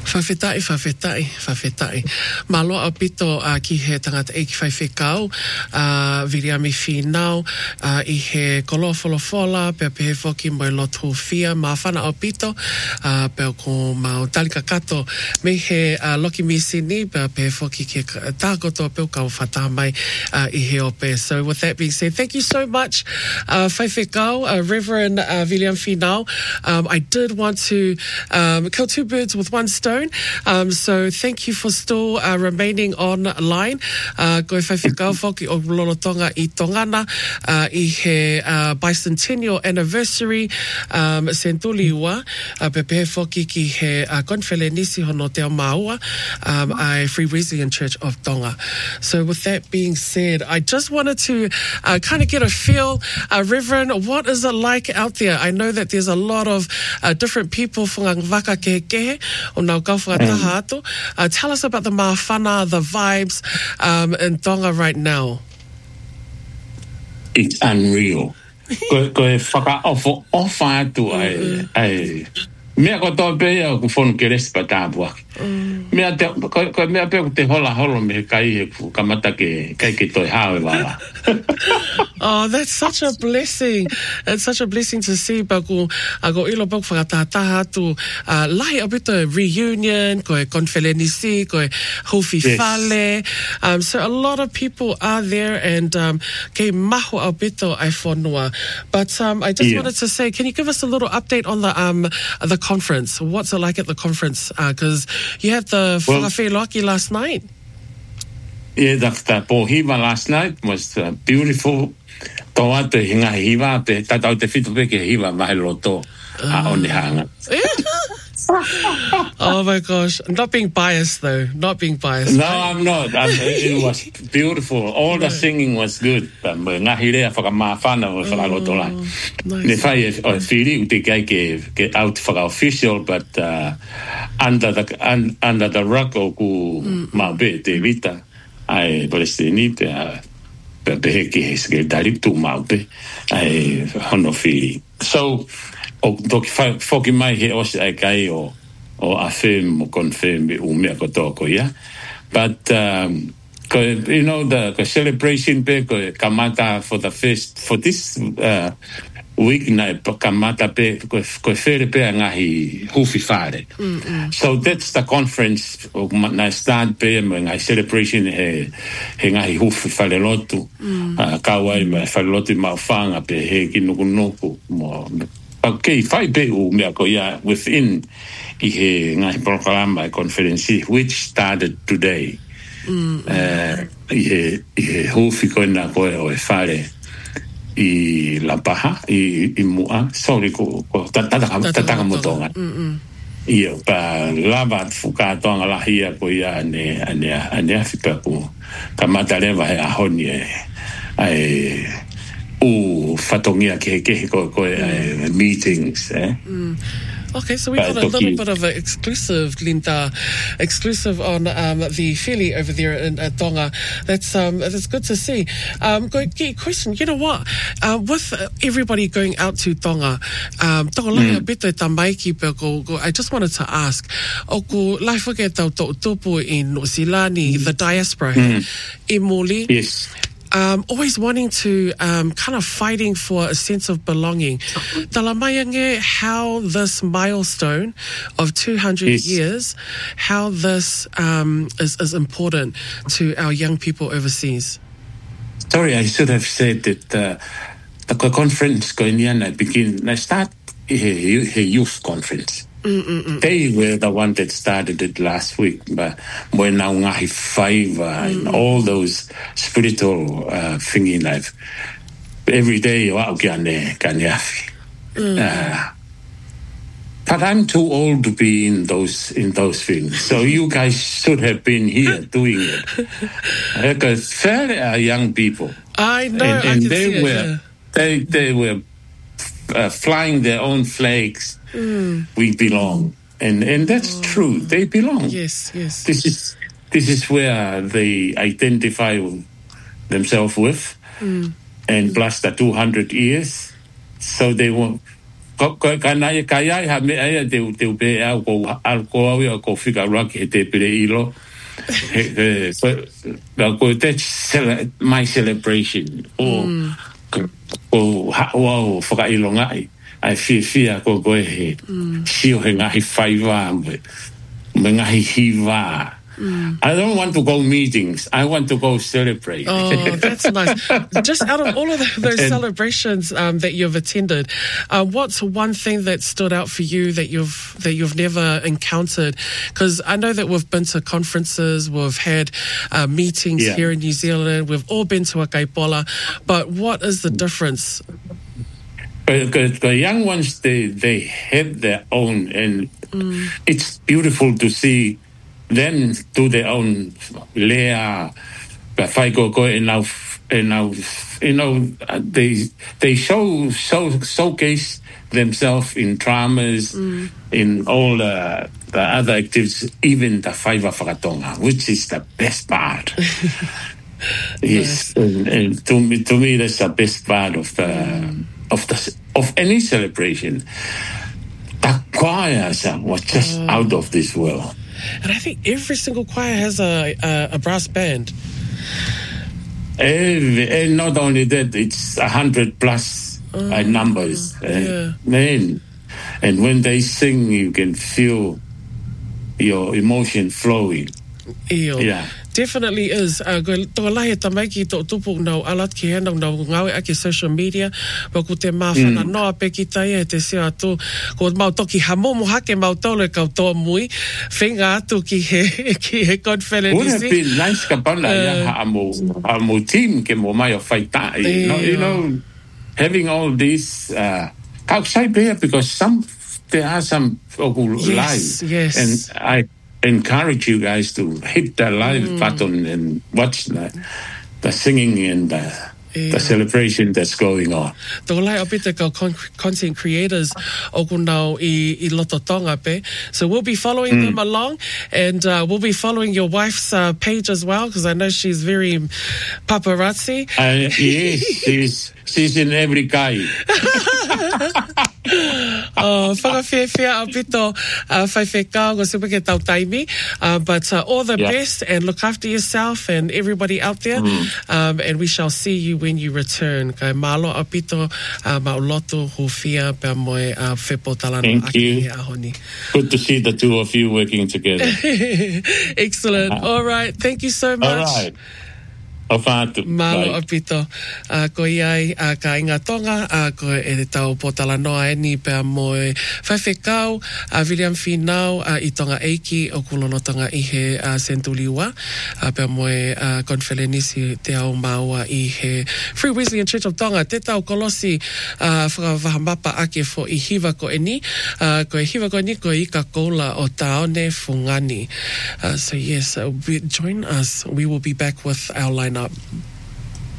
Whawhetai. Malo a pito ki he tangata eiki whaiwhekau, viriami whinau, I he kolofolofola, pia pehe whoki mo lotu fia, mawhana a pito, pia ko mau talika kato, me he loki misini, pia pehe whoki ke tākoto, pia kau whatamai I he ope. So with that being said, thank you so much, whaiwhekau, Reverend William Whinau. I did want to kill two birds with one stone. So thank you for still remaining online. Koe whaiwhekau whoki o Lolotonga I Tongana I he bicentennial anniversary Sentuli ua pepe whoki ki he konwhele nisi hono te maua I Free Wesleyan Church of Tonga. So with that being said, I just wanted to kind of get a feel, Reverend, what is it like out there? I know that there's a lot of different people whunga waka kehe o nau kauwhanga taha atu. Tell us about the mawhana, the vibes in Tonga right now. It's unreal. Koe whakaofo ofa atu ai mea ko tō pēia ku whonu ke respa tāpua. Mea pe ku te hola holo me kai he ku kamata ke toi hawe wala. Oh, that's such a blessing. It's such a blessing to see baku go ilo baku whakatataha atu lai a bit of reunion, koe konwhele nisi, koe hufi fale. So a lot of people are there and ke maho a bito ai whanua. But I just wanted to say, can you give us a little update on the conference? What's it like at the conference? Because you had the whakawheloaki last night. Yeah, the pohiva last night was beautiful. Toa te hinga hiva, te tatau te whitu peke hiva mahe loto o ne hanga. Oh my gosh. Not being biased though. Not being biased. No, I'm not. It was beautiful. All the singing was good. Ngahi rea whakamawhana o whakaloto la. Ne whai e whiri uti kai ke out whaka-official, but under the rock o ku maube te vita. Ai Palestini te pehe ki he sekretari tu maube. Ai hono whiri. So, o toki whoki mai he ose ai kai o affirm o confirm o mea kotoko, yeah? But, you know, the celebration pe ko kamata for this week na kamata pe ko fere pe ngahi hufi fare. So that's the conference na start pe ngai celebration he ngahi hufi fare lotu. Kawai me fare lotu mawhanga pe he kinukunuku mo. Okay, whai pe u mea ko ia within I he ngahi proklama conference which started today. I he hufi koina koe o e whare I la paha I mua sorry ko tataka motonga. Ia pa lava fukatonga la hia ko ia ane afika ko kamata leva he ahoni ai fatongia ke ko meetings Okay, so we got a little bit of an exclusive, Linda, exclusive on the Philly over there in Tonga. That's good to see. Question, you know what? With everybody going out to Tonga, I just wanted to ask, oku laifuke tau tupu in Silani, the diaspora here, Imoli. Yes. Always wanting to kind of fighting for a sense of belonging. Talamayange, how this milestone of 200 years, how this is important to our young people overseas. Sorry, I should have said that the conference I start a youth conference. They were the one that started it last week, but when now ngahi five and all those spiritual thingy life every day wa kanyafi. But I'm too old to be in those things. So you guys should have been here doing it. Because fairly young people. I know, and they were flying their own flags. We belong, and that's true. They belong. Yes. This is where they identify themselves with, and plus the 200 years. So they were Kanai kaya ha me ai te pe au ko au ko fika rock te pe ilo. Ko te my celebration. Wow, whaka ilo ngai. Ai fia ko he. Sio he ngahi whaiwa me ngahi hiwa. I don't want to go meetings. I want to go celebrate. Oh, that's nice. Just out of all of those celebrations that you've attended, what's one thing that stood out for you that you've never encountered? Because I know that we've been to conferences, we've had meetings here in New Zealand, we've all been to a kaipola, but what is the difference? The young ones, they have their own, and it's beautiful to see them do their own lea, they showcase themselves in dramas, in all the other activities, even the whaiwa whakatonga, which is the best part. Yes, and to me that's the best part of any celebration. The choirs was just out of this world. And I think every single choir has a brass band. And not only that, it's 100 plus numbers. Man, and when they sing, you can feel your emotion flowing. Yeah. Definitely is. Tō lahi tamai ki tō tupu nau alat ki henau nau ngawe ake social media. Wa ku te mawhana noa pe ki tai e te seo atu. Ko mau toki hamomo hake mau tole kau tō mui. Whenga atu ki he konwhele nisi. Would have been nice ka pana ha'amo team ke mo mai o whaitai. You know, having all these outside there, because there are some live. Yes. And I encourage you guys to hit that live button and watch the singing and the celebration that's going on. Tō lai apita kau content creators o kunau I loto tonga pe. So we'll be following them along, and we'll be following your wife's page as well, because I know she's very paparazzi. Yes, she's in every kai. Whakawhiawhia apito whaiwhekau ko super ke tau taimi, but all the best, and look after yourself and everybody out there, and we shall see you when you return. Kai malo apito mauloto hufia pe moe whepo talano. Thank you. Good to see the two of you working together. Excellent. All right. Thank you so much. All right. Malo apito. Ko iai ka inga tonga, ko e tau potala noa e ni pea moe whaiwhekau, William Finau, I tonga eiki o kulono tonga I he Sentuliwa, pea moe konwhelenisi te au maua I he Free Wesleyan Church of Tonga, te tau kolosi whakawahamapa ake fo I hiwa ko e ni, ko e hiwa ko e ni ko I ka koula o taone fungani. So yes, join us. We will be back with our lineup.